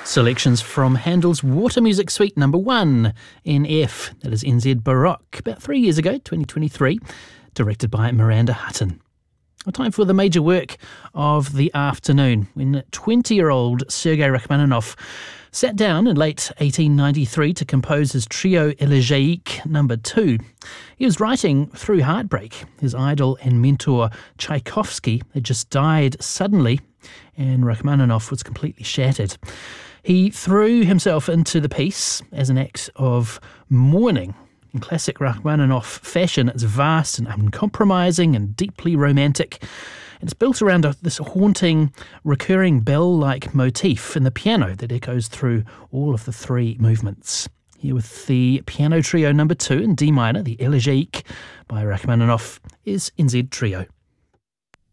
Selections from Handel's Water Music Suite No. 1 in F, that is NZ Baroque, about 3 years ago, 2023, directed by Miranda Hutton. A time for the major work of the afternoon, when 20-year-old Sergei Rachmaninoff sat down in late 1893 to compose his Trio Elegiaque No. 2. He was writing through heartbreak. His idol and mentor Tchaikovsky had just died suddenly, and Rachmaninoff was completely shattered. He threw himself into the piece as an act of mourning. In classic Rachmaninoff fashion, it's vast and uncompromising and deeply romantic. And it's built around this haunting, recurring bell-like motif in the piano that echoes through all of the three movements. Here with the Piano Trio No. 2 in D minor, the Elegiaque by Rachmaninoff, is NZ Trio.